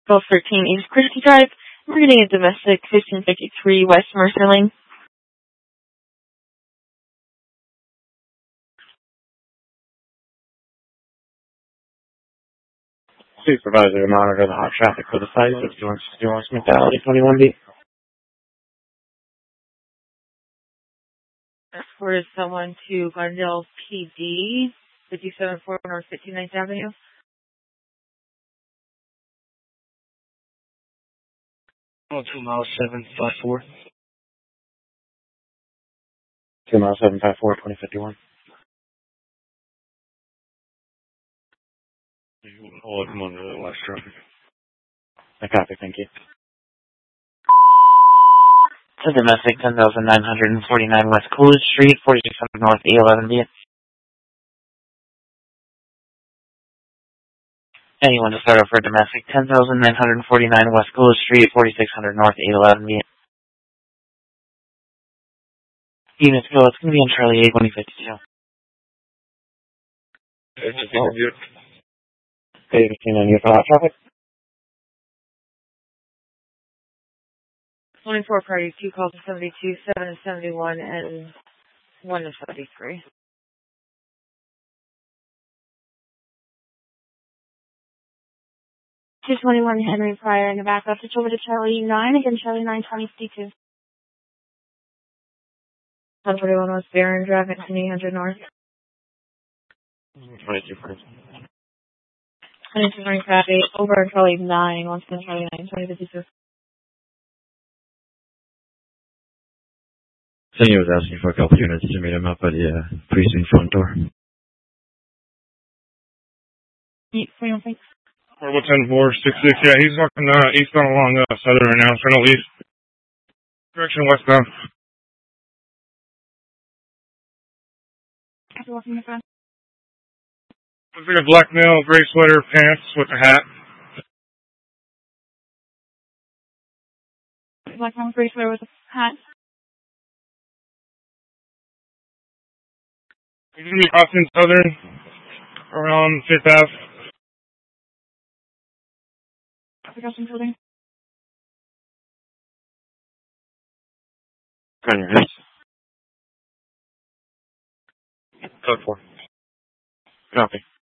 1213 East Christie Drive. We're getting a domestic 1553 West Mercer Lane. Supervisor to monitor the hot traffic for the site. 6161 Smith Alley, 21B. Escorted someone to Glendale PD, 57-4 North 59th Avenue. Oh, 2 miles 754. 2 miles 754, 2051. I'll come on to the last traffic. I copy, thank you. To domestic 10,949 West Coolidge Street, 4600 North E11B. Anyone to start over domestic 10,949 West Coolidge Street, 4600 North E11B. Units go, it's going to be on Charlie 8, 2052. Okay, 15 on you for hot traffic. 24 parties, 2 calls to 72, 7 to 71, and 1 to 73. $221 Henry Pryor in the back up. Switch over to Charlie 9, again Charlie 9, 2052. 141 West Barron Drive at 2800 North. 22 first. 22 Morning Friday, over on Charlie 9, once again Charlie 9, 2052. Cindy was asking for a couple units to meet him up at the precinct front door. Thanks. 410-466, yeah, he's walking eastbound along Southern right now, trying to leave. Direction westbound. After walking the front. Looks like a black male, gray sweater, pants with a hat. Black man, gray sweater with a hat. He's going to be crossing Southern around 5th Ave. Crossing building. On your heads. Code 4. Copy.